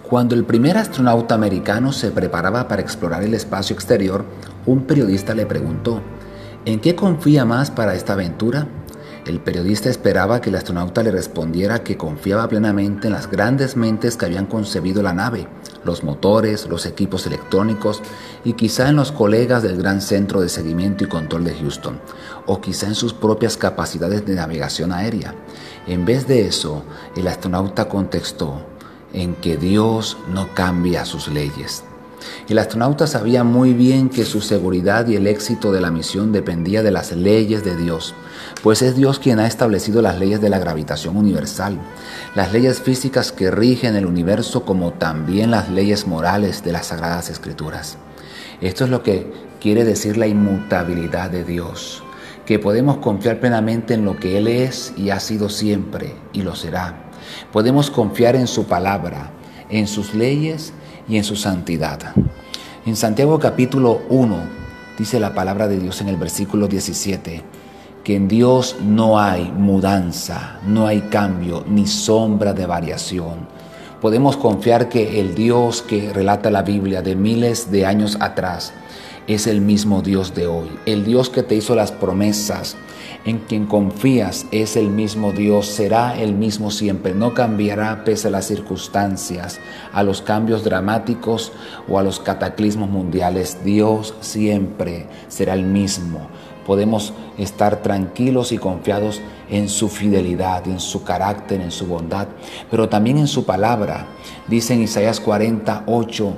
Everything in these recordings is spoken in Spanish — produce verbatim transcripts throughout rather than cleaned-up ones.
Cuando el primer astronauta americano se preparaba para explorar el espacio exterior, un periodista le preguntó: ¿en qué confía más para esta aventura? El periodista esperaba que el astronauta le respondiera que confiaba plenamente en las grandes mentes que habían concebido la nave, los motores, los equipos electrónicos y quizá en los colegas del Gran Centro de Seguimiento y Control de Houston, o quizá en sus propias capacidades de navegación aérea. En vez de eso, el astronauta contestó: en que Dios no cambia sus leyes. El astronauta sabía muy bien que su seguridad y el éxito de la misión dependía de las leyes de Dios, pues es Dios quien ha establecido las leyes de la gravitación universal, las leyes físicas que rigen el universo, como también las leyes morales de las Sagradas Escrituras. Esto es lo que quiere decir la inmutabilidad de Dios, que podemos confiar plenamente en lo que Él es y ha sido siempre y lo será. Podemos confiar en su palabra, en sus leyes y en su santidad. En Santiago capítulo uno dice la palabra de Dios en el versículo diecisiete, que en Dios no hay mudanza, no hay cambio ni sombra de variación. Podemos confiar que el Dios que relata la Biblia de miles de años atrás es el mismo Dios de hoy. El Dios que te hizo las promesas, en quien confías, es el mismo Dios, será el mismo siempre, no cambiará pese a las circunstancias, a los cambios dramáticos o a los cataclismos mundiales. Dios siempre será el mismo. Podemos estar tranquilos y confiados en su fidelidad, en su carácter, en su bondad, pero también en su palabra. Dice en Isaías cuarenta ocho,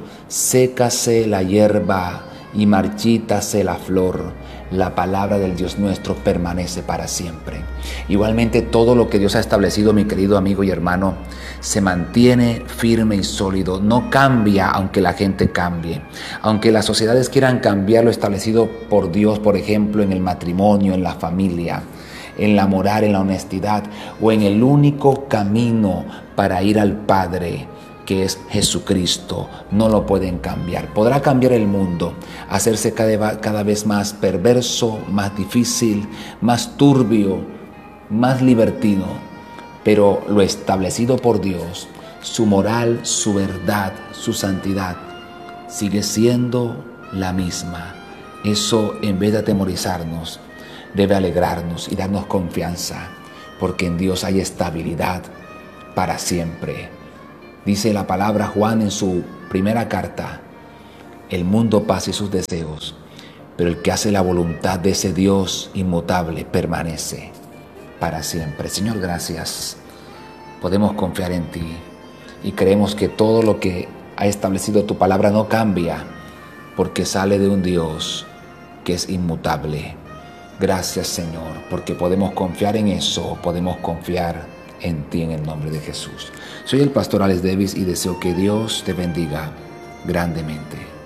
sécase la hierba y marchítase la flor, la palabra del Dios nuestro permanece para siempre. Igualmente, todo lo que Dios ha establecido, mi querido amigo y hermano, se mantiene firme y sólido, no cambia aunque la gente cambie, aunque las sociedades quieran cambiar lo establecido por Dios, por ejemplo, en el matrimonio, en la familia, en la moral, en la honestidad o en el único camino para ir al Padre, que es Jesucristo. No lo pueden cambiar. Podrá cambiar el mundo, hacerse cada, cada vez más perverso, más difícil, más turbio, más libertino, pero lo establecido por Dios, su moral, su verdad, su santidad, sigue siendo la misma. Eso, en vez de atemorizarnos, debe alegrarnos y darnos confianza, porque en Dios hay estabilidad para siempre. Dice la palabra Juan en su primera carta: el mundo pasa y sus deseos, pero el que hace la voluntad de ese Dios inmutable permanece para siempre. Señor, gracias. Podemos confiar en ti y creemos que todo lo que ha establecido tu palabra no cambia, porque sale de un Dios que es inmutable. Gracias, Señor, porque podemos confiar en eso, podemos confiar en ti, en el nombre de Jesús. Soy el pastor Alex Davis y deseo que Dios te bendiga grandemente.